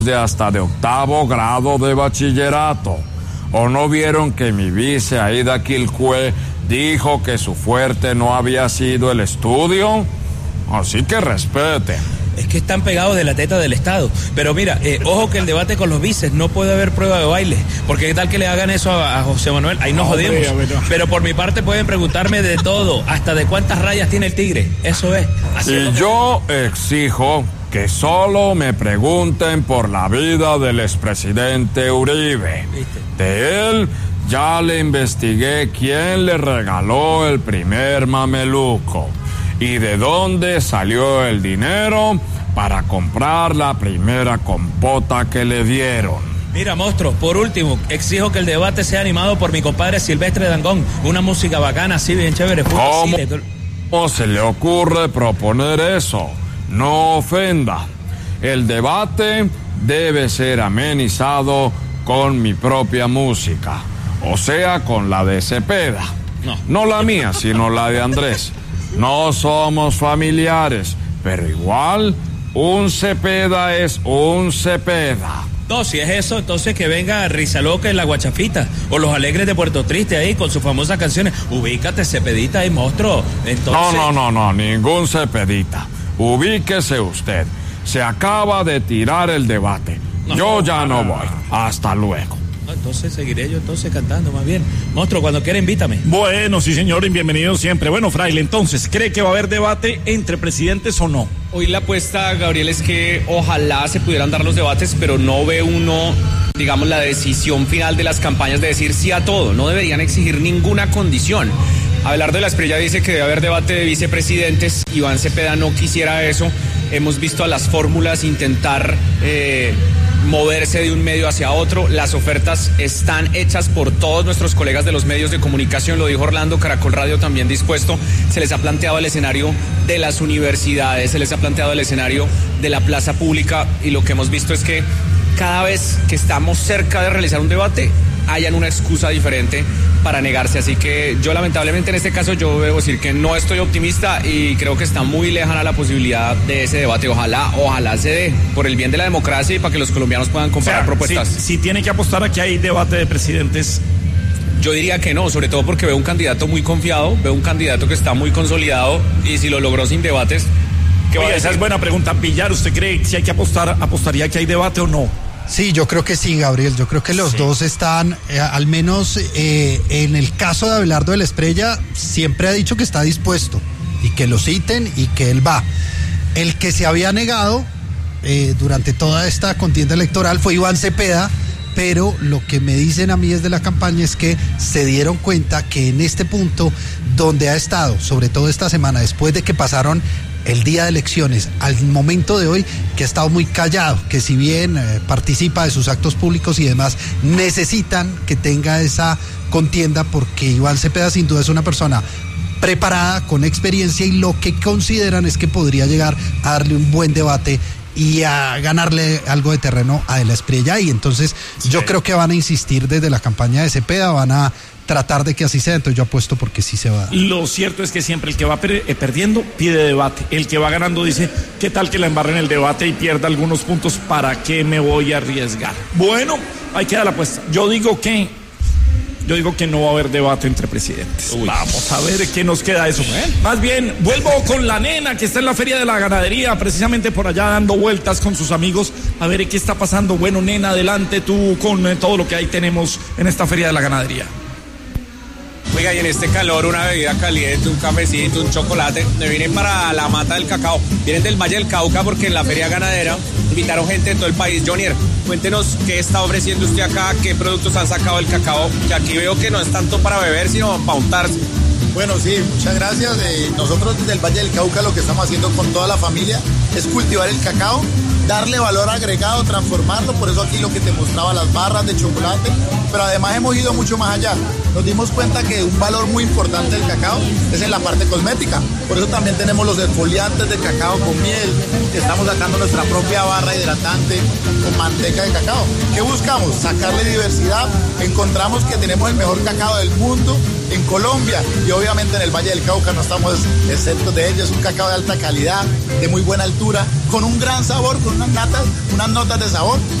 hasta de octavo grado de bachillerato. ¿O no vieron que mi vice Aida Quilcue dijo que su fuerte no había sido el estudio? Así que respete. Es que están pegados de la teta del Estado. Pero mira, ojo que el debate con los vices no puede haber prueba de baile. Porque qué tal que le hagan eso a José Manuel, ahí nos jodimos. Pero por mi parte pueden preguntarme de todo, hasta de cuántas rayas tiene el tigre. Eso es. Y yo exijo que solo me pregunten por la vida del expresidente Uribe. De él ya le investigué quién le regaló el primer mameluco y de dónde salió el dinero para comprar la primera compota que le dieron. Mira, monstruo, por último, exijo que el debate sea animado por mi compadre Silvestre Dangond. Una música bacana, así bien chévere. ¿Cómo se le ocurre proponer eso? No ofenda. El debate debe ser amenizado con mi propia música, o sea, con la de Cepeda. No la mía, sino la de Andrés. No somos familiares, pero igual un Cepeda es un Cepeda. No, si es eso, entonces que venga Risa Loca en La Guachafita o Los Alegres de Puerto Triste ahí con sus famosas canciones. Ubícate, Cepedita ahí, monstruo. Entonces... No, ningún Cepedita. Ubíquese usted. Se acaba de tirar el debate. Yo ya no voy. Hasta luego. Entonces seguiré yo cantando más bien. Monstruo, cuando quiera invítame. Bueno, sí señor, bienvenido siempre. Bueno, Fraile, entonces, ¿cree que va a haber debate entre presidentes o no? Hoy la apuesta, Gabriel, es que ojalá se pudieran dar los debates, pero no ve uno, digamos, la decisión final de las campañas de decir sí a todo. No deberían exigir ninguna condición. Abelardo de la Espriella dice que debe haber debate de vicepresidentes. Iván Cepeda no quisiera eso. Hemos visto a las fórmulas intentar moverse de un medio hacia otro. Las ofertas están hechas por todos nuestros colegas de los medios de comunicación, lo dijo Orlando, Caracol Radio también dispuesto. Se les ha planteado el escenario de las universidades, se les ha planteado el escenario de la plaza pública, y lo que hemos visto es que cada vez que estamos cerca de realizar un debate, hayan una excusa diferente para negarse. Así que yo lamentablemente en este caso yo debo decir que no estoy optimista y creo que está muy lejana la posibilidad de ese debate. Ojalá se dé por el bien de la democracia y para que los colombianos puedan comparar propuestas. Si tiene que apostar a que hay debate de presidentes. Yo diría que no, sobre todo porque veo un candidato muy confiado, veo un candidato que está muy consolidado, y si lo logró sin debates, ¿qué va a decir? Esa es buena pregunta. Villar, ¿usted cree si hay que apostar, apostaría que hay debate o no? Sí, yo creo que sí, Gabriel. Yo creo que los dos están, al menos en el caso de Abelardo de la Espriella, siempre ha dicho que está dispuesto y que lo citen y que él va. El que se había negado durante toda esta contienda electoral fue Iván Cepeda, pero lo que me dicen a mí desde la campaña es que se dieron cuenta que en este punto donde ha estado, sobre todo esta semana, después de que pasaron el día de elecciones, al momento de hoy, que ha estado muy callado, que si bien participa de sus actos públicos y demás, necesitan que tenga esa contienda, porque Iván Cepeda sin duda es una persona preparada, con experiencia, y lo que consideran es que podría llegar a darle un buen debate y a ganarle algo de terreno a De la Espriella. Y entonces yo creo que van a insistir desde la campaña de Cepeda, van a tratar de que así sea. Entonces yo apuesto porque sí se va a dar. Lo cierto es que siempre el que va perdiendo pide debate, el que va ganando dice, ¿qué tal que la embarre en el debate y pierda algunos puntos? ¿Para qué me voy a arriesgar? Bueno, ahí queda la apuesta. Yo digo que no va a haber debate entre presidentes. Vamos a ver qué nos queda eso. Más bien, vuelvo con la nena que está en la Feria de la Ganadería, precisamente por allá dando vueltas con sus amigos, a ver qué está pasando. Bueno, nena, adelante tú con todo lo que ahí tenemos en esta Feria de la Ganadería. Oiga, y en este calor, una bebida caliente, un cafecito, un chocolate. Me vienen para la mata del cacao. Vienen del Valle del Cauca porque en la feria ganadera invitaron gente de todo el país. Jonier, cuéntenos qué está ofreciendo usted acá, qué productos han sacado del cacao, que aquí veo que no es tanto para beber, sino para untarse. Bueno, sí, muchas gracias. Nosotros desde el Valle del Cauca lo que estamos haciendo con toda la familia es cultivar el cacao, darle valor agregado, transformarlo. Por eso aquí lo que te mostraba, las barras de chocolate, pero además hemos ido mucho más allá. Nos dimos cuenta que un valor muy importante del cacao es en la parte cosmética. Por eso también tenemos los exfoliantes de cacao con miel. Estamos sacando nuestra propia barra hidratante con manteca de cacao. ¿Qué buscamos? Sacarle diversidad. Encontramos que tenemos el mejor cacao del mundo en Colombia y obviamente en el Valle del Cauca no estamos exentos de ello. Es un cacao de alta calidad, de muy buena altura, con un gran sabor, con unas notas de sabor